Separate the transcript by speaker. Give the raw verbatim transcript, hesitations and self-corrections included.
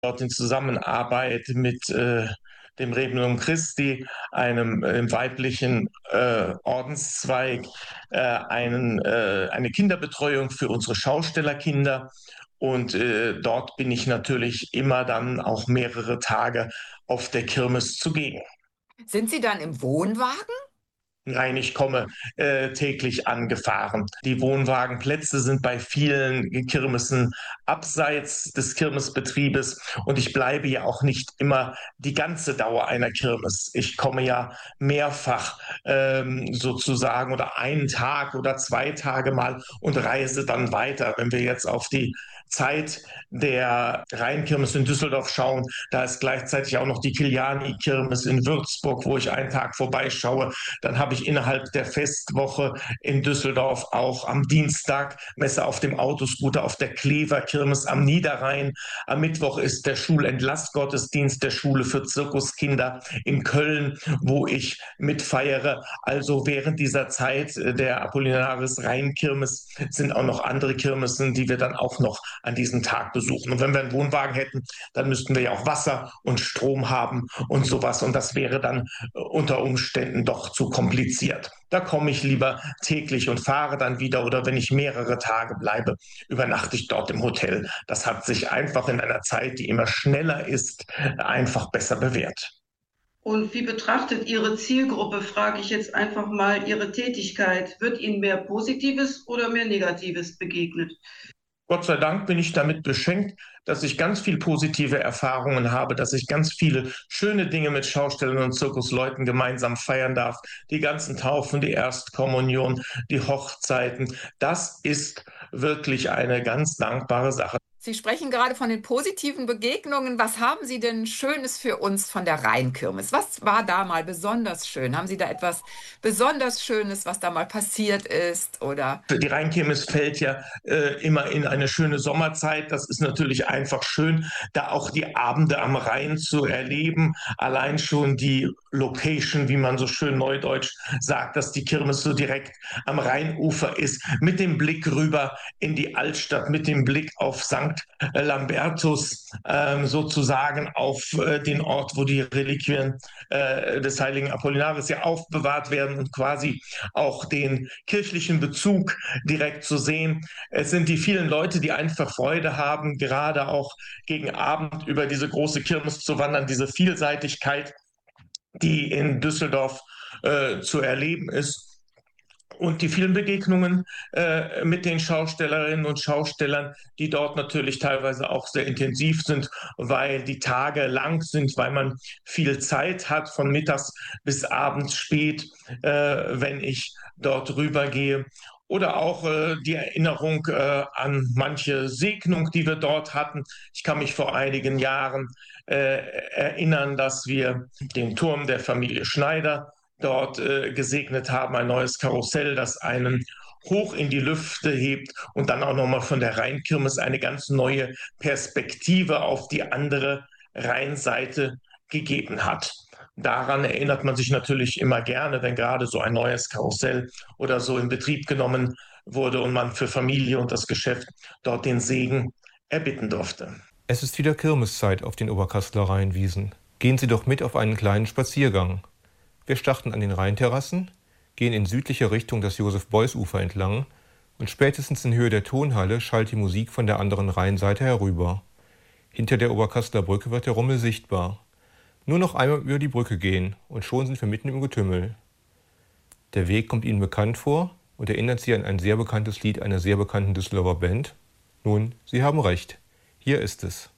Speaker 1: dort in Zusammenarbeit mit äh, dem Regnum Christi, einem äh, weiblichen äh, Ordenszweig, äh, einen, äh, eine Kinderbetreuung für unsere Schaustellerkinder. Und äh, dort bin ich natürlich immer dann auch mehrere Tage auf der Kirmes zugegen.
Speaker 2: Sind Sie dann im Wohnwagen?
Speaker 1: Nein, ich komme äh, täglich angefahren. Die Wohnwagenplätze sind bei vielen Kirmessen abseits des Kirmesbetriebes und ich bleibe ja auch nicht immer die ganze Dauer einer Kirmes. Ich komme ja mehrfach ähm, sozusagen oder einen Tag oder zwei Tage mal und reise dann weiter. Wenn wir jetzt auf die Zeit der Rheinkirmes in Düsseldorf schauen, da ist gleichzeitig auch noch die Kiliani-Kirmes in Würzburg, wo ich einen Tag vorbeischaue. Dann habe ich innerhalb der Festwoche in Düsseldorf auch am Dienstag Messe auf dem Autoscooter auf der Klever-Kirmes am Niederrhein. Am Mittwoch ist der Schulentlassgottesdienst der Schule für Zirkuskinder in Köln, wo ich mitfeiere. Also während dieser Zeit der Apollinaris Rheinkirmes sind auch noch andere Kirmesen, die wir dann auch noch an diesem Tag besuchen. Und wenn wir einen Wohnwagen hätten, dann müssten wir ja auch Wasser und Strom haben und sowas. Und das wäre dann unter Umständen doch zu kompliziert. Da komme ich lieber täglich und fahre dann wieder oder wenn ich mehrere Tage bleibe, übernachte ich dort im Hotel. Das hat sich einfach in einer Zeit, die immer schneller ist, einfach besser bewährt.
Speaker 3: Und wie betrachtet Ihre Zielgruppe, frage ich jetzt einfach mal, Ihre Tätigkeit? Wird Ihnen mehr Positives oder mehr Negatives begegnet?
Speaker 1: Gott sei Dank bin ich damit beschenkt, dass ich ganz viel positive Erfahrungen habe, dass ich ganz viele schöne Dinge mit Schaustellern und Zirkusleuten gemeinsam feiern darf. Die ganzen Taufen, die Erstkommunion, die Hochzeiten. Das ist wirklich eine ganz dankbare Sache.
Speaker 2: Sie sprechen gerade von den positiven Begegnungen. Was haben Sie denn Schönes für uns von der Rheinkirmes? Was war da mal besonders schön? Haben Sie da etwas besonders Schönes, was da mal passiert ist? Oder
Speaker 1: Die Rheinkirmes fällt ja äh, immer in eine schöne Sommerzeit. Das ist natürlich einfach schön, da auch die Abende am Rhein zu erleben. Allein schon die Location, wie man so schön neudeutsch sagt, dass die Kirmes so direkt am Rheinufer ist, mit dem Blick rüber in die Altstadt, mit dem Blick auf Sankt Lambertus, ähm, sozusagen auf äh, den Ort, wo die Reliquien äh, des heiligen Apollinaris ja aufbewahrt werden und quasi auch den kirchlichen Bezug direkt zu sehen. Es sind die vielen Leute, die einfach Freude haben, gerade auch gegen Abend über diese große Kirmes zu wandern, diese Vielseitigkeit, die in Düsseldorf äh, zu erleben ist. Und die vielen Begegnungen äh, mit den Schaustellerinnen und Schaustellern, die dort natürlich teilweise auch sehr intensiv sind, weil die Tage lang sind, weil man viel Zeit hat, von mittags bis abends spät, äh, wenn ich dort rübergehe. Oder auch äh, die Erinnerung äh, an manche Segnung, die wir dort hatten. Ich kann mich vor einigen Jahren äh, erinnern, dass wir den Turm der Familie Schneider dort äh, gesegnet haben, ein neues Karussell, das einen hoch in die Lüfte hebt und dann auch nochmal von der Rheinkirmes eine ganz neue Perspektive auf die andere Rheinseite gegeben hat. Daran erinnert man sich natürlich immer gerne, wenn gerade so ein neues Karussell oder so in Betrieb genommen wurde und man für Familie und das Geschäft dort den Segen erbitten durfte.
Speaker 4: Es ist wieder Kirmeszeit auf den Oberkasseler Rheinwiesen. Gehen Sie doch mit auf einen kleinen Spaziergang. Wir starten an den Rheinterrassen, gehen in südlicher Richtung das Josef-Beuys-Ufer entlang und spätestens in Höhe der Tonhalle schallt die Musik von der anderen Rheinseite herüber. Hinter der Oberkasseler Brücke wird der Rummel sichtbar. Nur noch einmal über die Brücke gehen und schon sind wir mitten im Getümmel. Der Weg kommt Ihnen bekannt vor und erinnert Sie an ein sehr bekanntes Lied einer sehr bekannten Düsseldorfer Band? Nun, Sie haben recht. Hier ist es.